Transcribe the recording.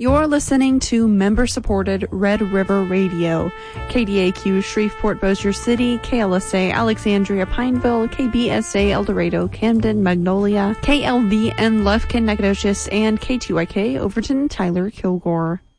You're listening to member-supported Red River Radio, KDAQ Shreveport Bossier City, KLSA Alexandria Pineville, KBSA El Dorado, Camden, Magnolia, KLVN Lufkin Nacogdoches, and K2YK Overton Tyler Kilgore.